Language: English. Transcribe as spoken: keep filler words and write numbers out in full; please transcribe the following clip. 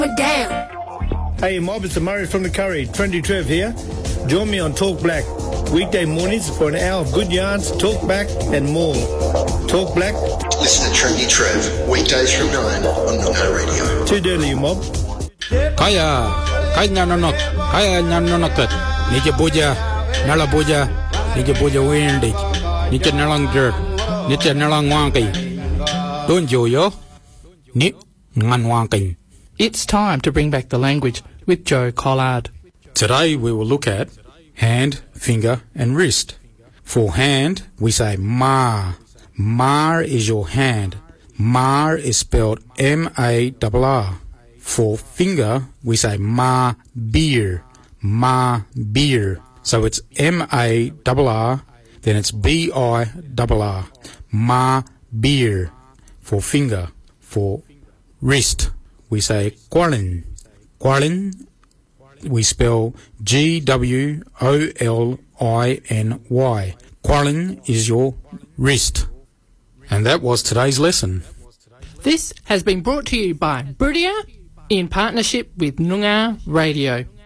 Put down. Hey mob, it's Murray from the Curry. Trendy Trev here. Join me on Talk Black. Weekday mornings for an hour of good yarns, talk back and more. Talk Black. Listen to Trendy Trev. Weekdays from nine on Noongar Radio. Too dirty, you mob. Kaya, kaya nanonok, kaya nanonokat. Nije boja, nala boja, nije boja windig. Nije nalang dirt, nije nalang wanki. Don't you yo? Ni ngan wanking. It's time to bring back the language with Joe Collard. Today we will look at hand, finger and wrist. For hand, we say ma. Ma is your hand. Ma is spelled M A R R. For finger, we say ma beer. Ma beer. So it's M A R R, then it's B I R R. Ma beer. For finger. For wrist, we say qualin. Qualin, we spell G W O L I N Y. Qualin is your wrist. And that was today's lesson. This has been brought to you by Brudia in partnership with Noongar Radio.